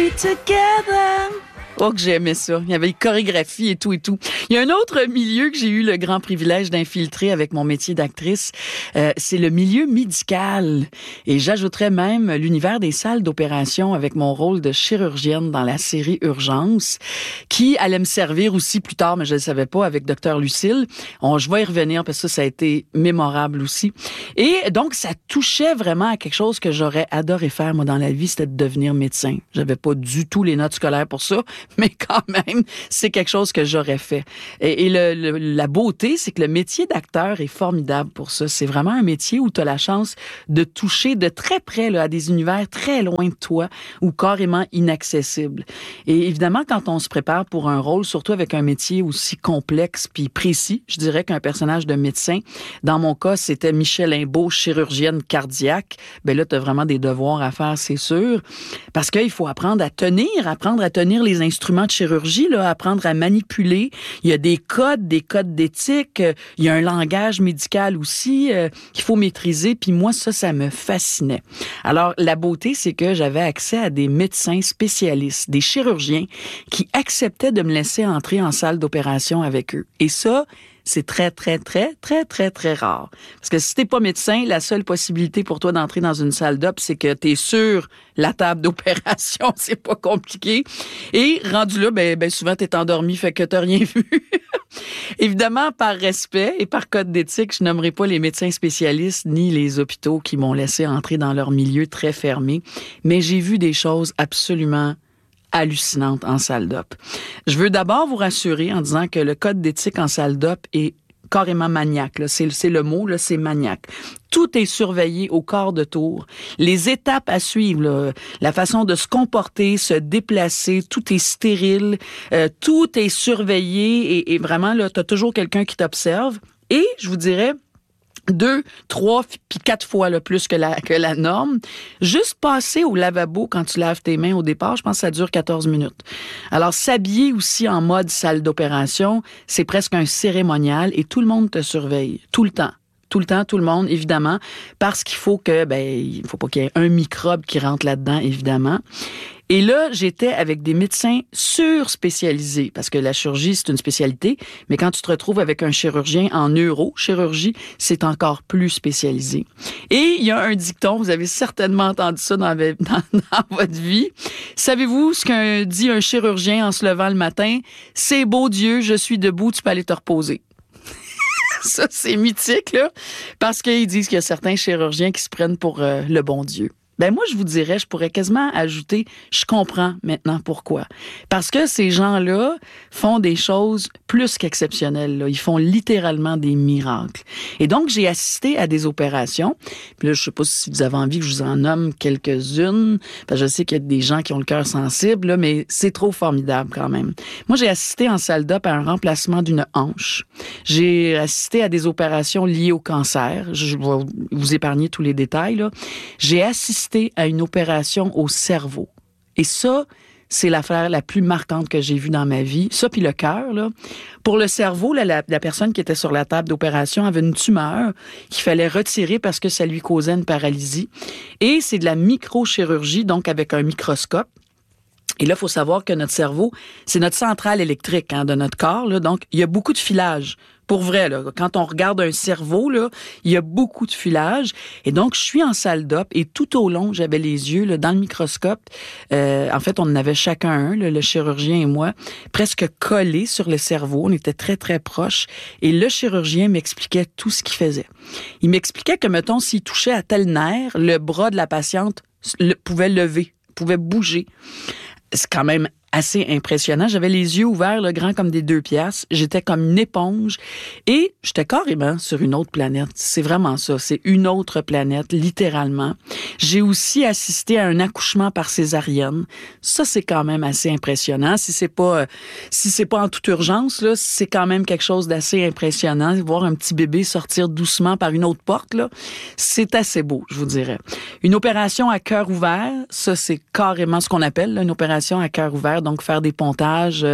be together. Oh, que j'aimais ça. Il y avait les chorégraphies et tout et tout. Il y a un autre milieu que j'ai eu le grand privilège d'infiltrer avec mon métier d'actrice. C'est le milieu médical. Et j'ajouterais même l'univers des salles d'opération avec mon rôle de chirurgienne dans la série Urgence, qui allait me servir aussi plus tard, mais je ne le savais pas, avec Dr. Lucille. Je vais y revenir parce que ça a été mémorable aussi. Et donc, ça touchait vraiment à quelque chose que j'aurais adoré faire, moi, dans la vie, c'était de devenir médecin. J'avais pas du tout les notes scolaires pour ça, mais quand même, c'est quelque chose que j'aurais fait. Et la beauté, c'est que le métier d'acteur est formidable pour ça. C'est vraiment un métier où tu as la chance de toucher de très près là, à des univers très loin de toi ou carrément inaccessibles. Et évidemment, quand on se prépare pour un rôle, surtout avec un métier aussi complexe puis précis, je dirais qu'un personnage de médecin, dans mon cas, c'était Michel Imbeau, chirurgienne cardiaque. Ben là, tu as vraiment des devoirs à faire, c'est sûr, parce qu'il faut apprendre à tenir les instruments de chirurgie, là, apprendre à manipuler. Il y a des codes d'éthique. Il y a un langage médical aussi qu'il faut maîtriser. Puis moi, ça me fascinait. Alors, la beauté, c'est que j'avais accès à des médecins spécialistes, des chirurgiens qui acceptaient de me laisser entrer en salle d'opération avec eux. Et ça, c'est très, très, très, très, très, très rare. Parce que si t'es pas médecin, la seule possibilité pour toi d'entrer dans une salle d'op, c'est que t'es sur la table d'opération. C'est pas compliqué. Et rendu là, ben souvent t'es endormi, fait que t'as rien vu. Évidemment, par respect et par code d'éthique, je nommerai pas les médecins spécialistes ni les hôpitaux qui m'ont laissé entrer dans leur milieu très fermé. Mais j'ai vu des choses absolument hallucinante en salle d'op. Je veux d'abord vous rassurer en disant que le code d'éthique en salle d'op est carrément maniaque. Là. C'est le mot, là, c'est maniaque. Tout est surveillé au quart de tour. Les étapes à suivre, là, la façon de se comporter, se déplacer, tout est stérile, tout est surveillé et vraiment, là, t'as toujours quelqu'un qui t'observe. Et, je vous dirais, 2, 3, puis 4 fois le plus que la norme. Juste passer au lavabo quand tu laves tes mains au départ, je pense que ça dure 14 minutes. Alors, s'habiller aussi en mode salle d'opération, c'est presque un cérémonial et tout le monde te surveille, tout le temps. Tout le temps, tout le monde, évidemment, parce qu'il faut que, il faut pas qu'il y ait un microbe qui rentre là-dedans, évidemment. Et là, j'étais avec des médecins surspécialisés, parce que la chirurgie, c'est une spécialité, mais quand tu te retrouves avec un chirurgien en neurochirurgie, c'est encore plus spécialisé. Et il y a un dicton, vous avez certainement entendu ça dans votre vie. Savez-vous ce qu'un dit un chirurgien en se levant le matin? C'est beau Dieu, je suis debout, tu peux aller te reposer. Ça, c'est mythique, là, parce qu'ils disent qu'il y a certains chirurgiens qui se prennent pour le bon Dieu. Ben moi, je vous dirais, je pourrais quasiment ajouter, je comprends maintenant pourquoi. Parce que ces gens-là font des choses plus qu'exceptionnelles. Là. Ils font littéralement des miracles. Et donc, j'ai assisté à des opérations. Puis là, je sais pas si vous avez envie que je vous en nomme quelques-unes. Parce que je sais qu'il y a des gens qui ont le cœur sensible, là, mais c'est trop formidable quand même. Moi, j'ai assisté en salle d'op à un remplacement d'une hanche. J'ai assisté à des opérations liées au cancer. Je vais vous épargner tous les détails, là. J'ai assisté à une opération au cerveau. Et ça, c'est l'affaire la plus marquante que j'ai vue dans ma vie. Ça, puis le cœur, là. Pour le cerveau, là, la personne qui était sur la table d'opération avait une tumeur qu'il fallait retirer parce que ça lui causait une paralysie. Et c'est de la microchirurgie, donc avec un microscope. Et là, il faut savoir que notre cerveau, c'est notre centrale électrique de notre corps. Là, donc, il y a beaucoup de filage. Pour vrai, là, quand on regarde un cerveau, là, il y a beaucoup de filage. Et donc, je suis en salle d'op et tout au long, j'avais les yeux là, dans le microscope. En fait, on en avait chacun un, là, le chirurgien et moi, presque collés sur le cerveau. On était très, très proches. Et le chirurgien m'expliquait tout ce qu'il faisait. Il m'expliquait que, mettons, s'il touchait à tel nerf, le bras de la patiente pouvait lever, pouvait bouger. C'est quand même assez impressionnant. J'avais les yeux ouverts, là, grands comme des 2 piastres. J'étais comme une éponge et j'étais carrément sur une autre planète. C'est vraiment ça. C'est une autre planète, littéralement. J'ai aussi assisté à un accouchement par césarienne. Ça, c'est quand même assez impressionnant. Si c'est pas en toute urgence, là, c'est quand même quelque chose d'assez impressionnant. Voir un petit bébé sortir doucement par une autre porte, là, c'est assez beau, je vous dirais. Une opération à cœur ouvert, ça, c'est carrément ce qu'on appelle là, une opération à cœur ouvert. Donc, faire des pontages,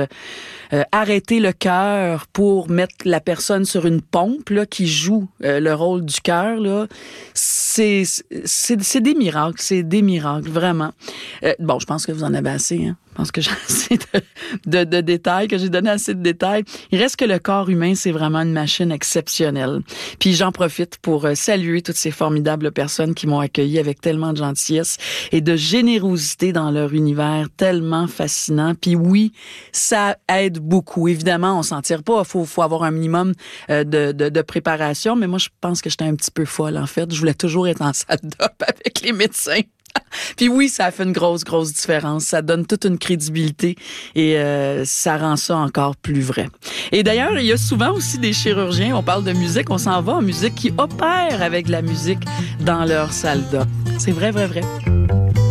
arrêter le cœur pour mettre la personne sur une pompe là, qui joue le rôle du cœur. Là. c'est des miracles, vraiment. Bon, je pense que vous en avez assez, hein. Je pense que j'ai assez de détails, que j'ai donné assez de détails. Il reste que le corps humain, c'est vraiment une machine exceptionnelle. Puis j'en profite pour saluer toutes ces formidables personnes qui m'ont accueilli avec tellement de gentillesse et de générosité dans leur univers tellement fascinant. Puis oui, ça aide beaucoup. Évidemment, on s'en tire pas. Faut avoir un minimum de préparation. Mais moi, je pense que j'étais un petit peu folle, en fait. Je voulais toujours être en salle d'op avec les médecins. Puis oui, ça a fait une grosse différence. Ça donne toute une crédibilité et ça rend ça encore plus vrai. Et d'ailleurs, il y a souvent aussi des chirurgiens, on parle de musique, on s'en va en musique, qui opèrent avec de la musique dans leur salle d'op. C'est vrai.